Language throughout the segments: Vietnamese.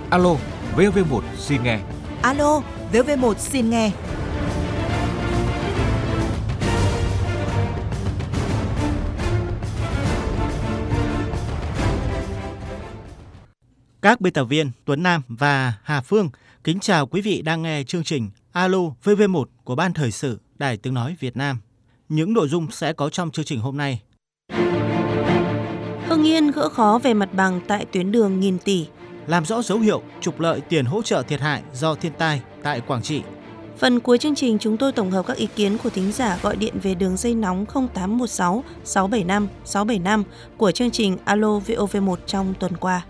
Alo, VV1 xin nghe. Alo, VV1 xin nghe. Các biên tập viên Tuấn Nam và Hà Phương kính chào quý vị đang nghe chương trình Alo VV1 của Ban Thời sự Đài Tiếng Nói Việt Nam. Những nội dung sẽ có trong chương trình hôm nay. Hưng Yên gỡ khó về mặt bằng tại tuyến đường nghìn tỷ. Làm rõ dấu hiệu trục lợi tiền hỗ trợ thiệt hại do thiên tai tại Quảng Trị. Phần cuối chương trình chúng tôi tổng hợp các ý kiến của thính giả gọi điện về đường dây nóng 0816 675 675 của chương trình Alo VOV1 trong tuần qua.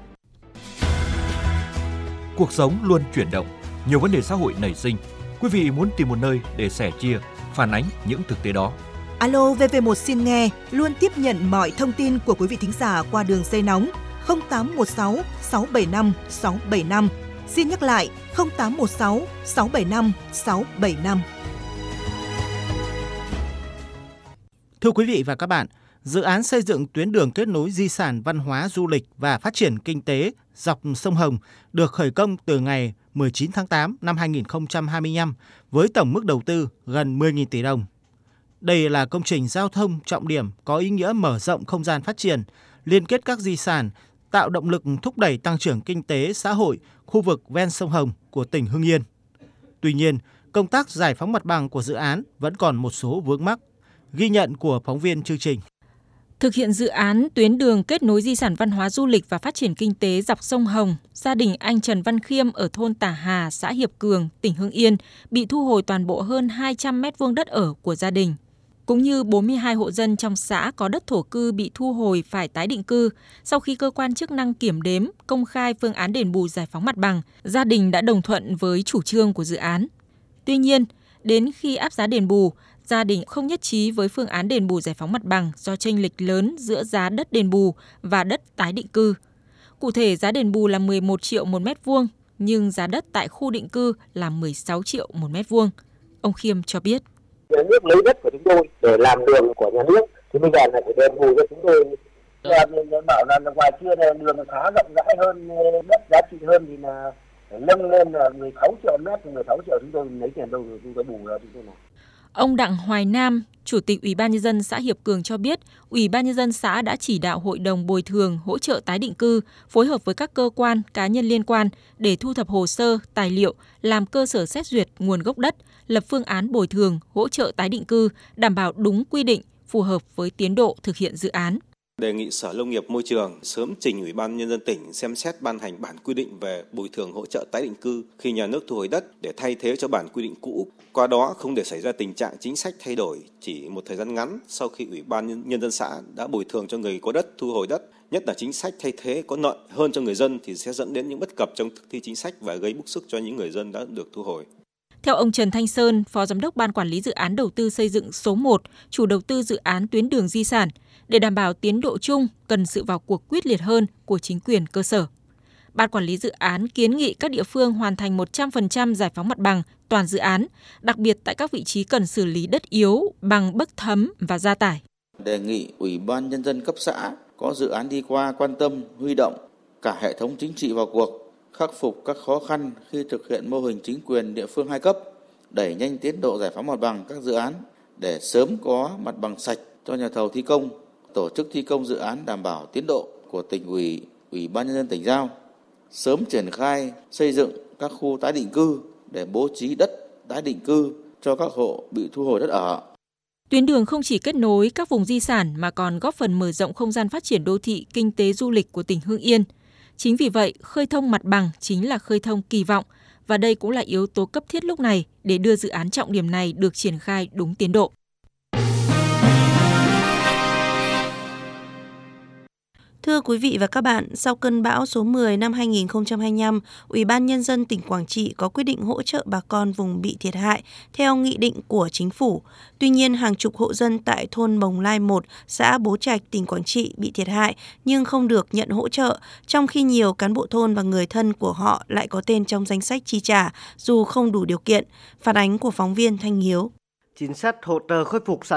Cuộc sống luôn chuyển động, nhiều vấn đề xã hội nảy sinh. Quý vị muốn tìm một nơi để sẻ chia, phản ánh những thực tế đó. Alo VV1 xin nghe luôn tiếp nhận mọi thông tin của quý vị thính giả qua đường dây nóng 0816 675 675. Xin nhắc lại 0816 675 675. Thưa quý vị và các bạn, dự án xây dựng tuyến đường kết nối di sản văn hóa du lịch và phát triển kinh tế dọc sông Hồng được khởi công từ ngày 19 tháng 8 năm 2025 với tổng mức đầu tư gần 10.000 tỷ đồng. Đây là công trình giao thông trọng điểm có ý nghĩa mở rộng không gian phát triển, liên kết các di sản, tạo động lực thúc đẩy tăng trưởng kinh tế xã hội khu vực ven sông Hồng của tỉnh Hưng Yên. Tuy nhiên, công tác giải phóng mặt bằng của dự án vẫn còn một số vướng mắc. Ghi nhận của phóng viên chương trình. Thực hiện dự án tuyến đường kết nối di sản văn hóa du lịch và phát triển kinh tế dọc sông Hồng, gia đình anh Trần Văn Khiêm ở thôn Tả Hà, xã Hiệp Cường, tỉnh Hưng Yên bị thu hồi toàn bộ hơn 200 m² đất ở của gia đình. Cũng như 42 hộ dân trong xã có đất thổ cư bị thu hồi phải tái định cư, sau khi cơ quan chức năng kiểm đếm, công khai phương án đền bù giải phóng mặt bằng, gia đình đã đồng thuận với chủ trương của dự án. Tuy nhiên, đến khi áp giá đền bù, gia đình không nhất trí với phương án đền bù giải phóng mặt bằng do chênh lệch lớn giữa giá đất đền bù và đất tái định cư. Cụ thể, giá đền bù là 11 triệu một mét vuông, nhưng giá đất tại khu định cư là 16 triệu một mét vuông. Ông Khiêm cho biết. Nhà nước lấy đất của chúng tôi để làm đường của nhà nước, thì bây giờ là phải đền bù cho chúng tôi. Bảo là ngoài kia là đường khá rộng rãi hơn, đất giá trị hơn thì là phải nâng lên là 16 triệu mét, 16 triệu chúng tôi lấy tiền đâu chúng tôi bù ra chúng tôi này. Ông Đặng Hoài Nam, Chủ tịch Ủy ban Nhân dân xã Hiệp Cường cho biết, Ủy ban Nhân dân xã đã chỉ đạo Hội đồng bồi thường hỗ trợ tái định cư, phối hợp với các cơ quan, cá nhân liên quan để thu thập hồ sơ, tài liệu, làm cơ sở xét duyệt nguồn gốc đất, lập phương án bồi thường, hỗ trợ tái định cư, đảm bảo đúng quy định, phù hợp với tiến độ thực hiện dự án. Đề nghị Sở Nông nghiệp Môi trường sớm trình Ủy ban Nhân dân tỉnh xem xét ban hành bản quy định về bồi thường hỗ trợ tái định cư khi nhà nước thu hồi đất để thay thế cho bản quy định cũ. Qua đó không để xảy ra tình trạng chính sách thay đổi chỉ một thời gian ngắn sau khi Ủy ban Nhân dân xã đã bồi thường cho người có đất thu hồi đất. Nhất là chính sách thay thế có lợi hơn cho người dân thì sẽ dẫn đến những bất cập trong thực thi chính sách và gây bức xúc cho những người dân đã được thu hồi. Theo ông Trần Thanh Sơn, Phó Giám đốc Ban Quản lý Dự án Đầu tư xây dựng số 1, chủ đầu tư dự án tuyến đường di sản, để đảm bảo tiến độ chung cần sự vào cuộc quyết liệt hơn của chính quyền cơ sở. Ban Quản lý Dự án kiến nghị các địa phương hoàn thành 100% giải phóng mặt bằng toàn dự án, đặc biệt tại các vị trí cần xử lý đất yếu bằng bấc thấm và gia tải. Đề nghị Ủy ban Nhân dân cấp xã có dự án đi qua quan tâm, huy động cả hệ thống chính trị vào cuộc, khắc phục các khó khăn khi thực hiện mô hình chính quyền địa phương hai cấp, đẩy nhanh tiến độ giải phóng mặt bằng các dự án để sớm có mặt bằng sạch cho nhà thầu thi công, tổ chức thi công dự án đảm bảo tiến độ của tỉnh ủy, Ủy ban Nhân dân tỉnh giao, sớm triển khai xây dựng các khu tái định cư để bố trí đất tái định cư cho các hộ bị thu hồi đất ở. Tuyến đường không chỉ kết nối các vùng di sản mà còn góp phần mở rộng không gian phát triển đô thị, kinh tế du lịch của tỉnh Hưng Yên. Chính vì vậy, khơi thông mặt bằng chính là khơi thông kỳ vọng và đây cũng là yếu tố cấp thiết lúc này để đưa dự án trọng điểm này được triển khai đúng tiến độ. Thưa quý vị và các bạn, sau cơn bão số 10 năm 2025, Ủy ban Nhân dân tỉnh Quảng Trị có quyết định hỗ trợ bà con vùng bị thiệt hại theo nghị định của chính phủ. Tuy nhiên, hàng chục hộ dân tại thôn Mồng Lai 1, xã Bố Trạch, tỉnh Quảng Trị bị thiệt hại nhưng không được nhận hỗ trợ, trong khi nhiều cán bộ thôn và người thân của họ lại có tên trong danh sách chi trả dù không đủ điều kiện. Phản ánh của phóng viên Thanh Hiếu. Chính sách hỗ trợ khôi phục sản